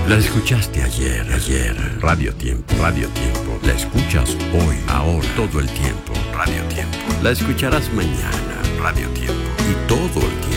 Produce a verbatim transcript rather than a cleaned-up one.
La escuchaste ayer, ayer. Radio Tiempo, Radio Tiempo. La escuchas hoy, ahora, todo el tiempo. Radio Tiempo. La escucharás mañana. Radio Tiempo. Y todo el tiempo.